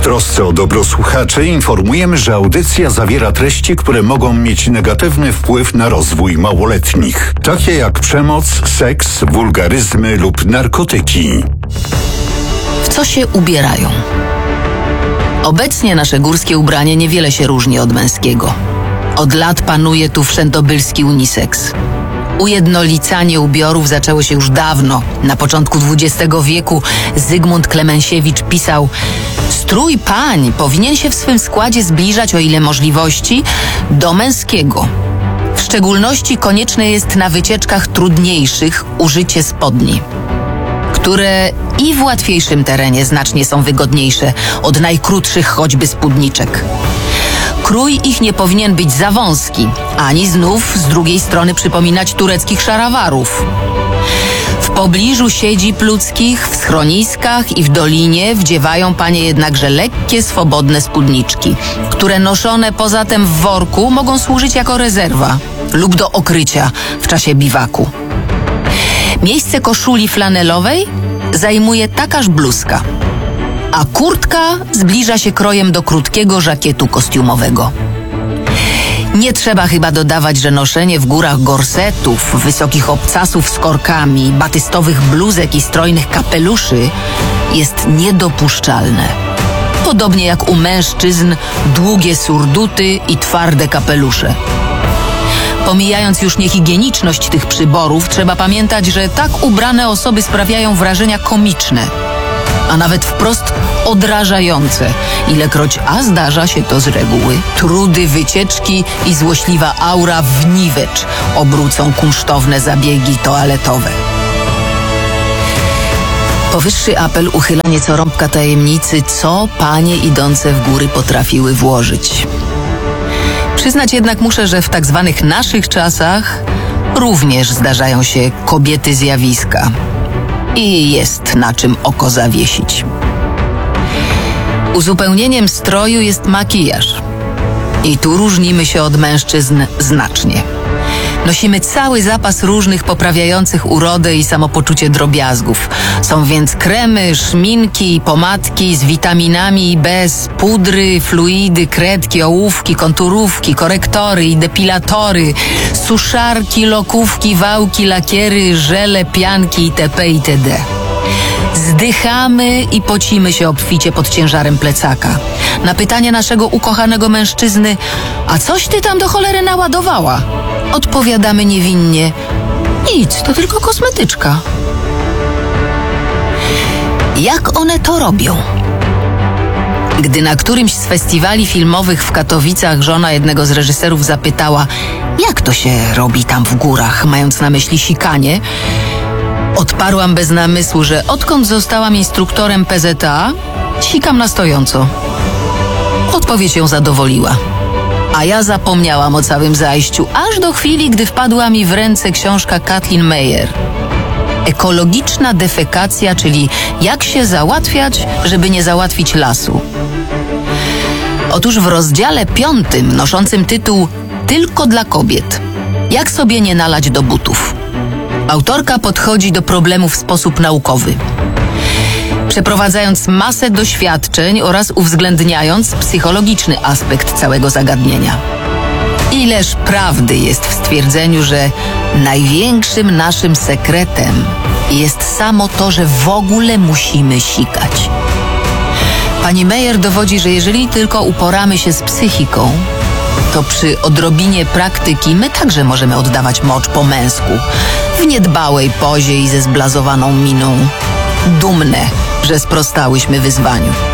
W trosce o dobro słuchaczy informujemy, że audycja zawiera treści, które mogą mieć negatywny wpływ na rozwój małoletnich, takie jak przemoc, seks, wulgaryzmy lub narkotyki. W co się ubierają? Obecnie nasze górskie ubranie niewiele się różni od męskiego. Od lat panuje tu wszędobylski unisex. Ujednolicanie ubiorów zaczęło się już dawno. Na początku XX wieku Zygmunt Klemensiewicz pisał: strój pań powinien się w swym składzie zbliżać, o ile możliwości, do męskiego. W szczególności konieczne jest na wycieczkach trudniejszych użycie spodni, które i w łatwiejszym terenie znacznie są wygodniejsze od najkrótszych choćby spódniczek. Krój ich nie powinien być za wąski, ani znów z drugiej strony przypominać tureckich szarawarów. W pobliżu siedzib ludzkich, w schroniskach i w dolinie wdziewają panie jednakże lekkie, swobodne spódniczki, które noszone poza tym w worku mogą służyć jako rezerwa lub do okrycia w czasie biwaku. Miejsce koszuli flanelowej zajmuje takaż bluzka, a kurtka zbliża się krojem do krótkiego żakietu kostiumowego. Nie trzeba chyba dodawać, że noszenie w górach gorsetów, wysokich obcasów z korkami, batystowych bluzek i strojnych kapeluszy jest niedopuszczalne. Podobnie jak u mężczyzn długie surduty i twarde kapelusze. Pomijając już niehigieniczność tych przyborów, trzeba pamiętać, że tak ubrane osoby sprawiają wrażenia komiczne, a nawet wprost odrażające, ilekroć zdarza się to z reguły. Trudy, wycieczki i złośliwa aura w niwecz obrócą kunsztowne zabiegi toaletowe. Powyższy apel uchyla nieco rąbka tajemnicy, co panie idące w góry potrafiły włożyć. Przyznać jednak muszę, że w tak zwanych naszych czasach również zdarzają się kobiety zjawiska. I jest na czym oko zawiesić. Uzupełnieniem stroju jest makijaż. I tu różnimy się od mężczyzn znacznie. Nosimy cały zapas różnych poprawiających urodę i samopoczucie drobiazgów. Są więc kremy, szminki i pomadki z witaminami i bez, pudry, fluidy, kredki, ołówki, konturówki, korektory i depilatory, suszarki, lokówki, wałki, lakiery, żele, pianki itp. itd. Zdychamy i pocimy się obficie pod ciężarem plecaka. Na pytanie naszego ukochanego mężczyzny: a coś ty tam do cholery naładowała? Odpowiadamy niewinnie: nic, to tylko kosmetyczka. Jak one to robią? Gdy na którymś z festiwali filmowych w Katowicach żona jednego z reżyserów zapytała, jak to się robi tam w górach, mając na myśli sikanie, odparłam bez namysłu, że odkąd zostałam instruktorem PZA, sikam na stojąco. Odpowiedź ją zadowoliła. A ja zapomniałam o całym zajściu, aż do chwili, gdy wpadła mi w ręce książka Kathleen Meyer. Ekologiczna defekacja, czyli jak się załatwiać, żeby nie załatwić lasu. Otóż w rozdziale 5, noszącym tytuł Tylko dla kobiet, jak sobie nie nalać do butów, autorka podchodzi do problemu w sposób naukowy, przeprowadzając masę doświadczeń oraz uwzględniając psychologiczny aspekt całego zagadnienia. Ileż prawdy jest w stwierdzeniu, że największym naszym sekretem jest samo to, że w ogóle musimy sikać. Pani Meyer dowodzi, że jeżeli tylko uporamy się z psychiką, to przy odrobinie praktyki my także możemy oddawać mocz po męsku, w niedbałej pozie i ze zblazowaną miną, dumne, że sprostałyśmy wyzwaniu.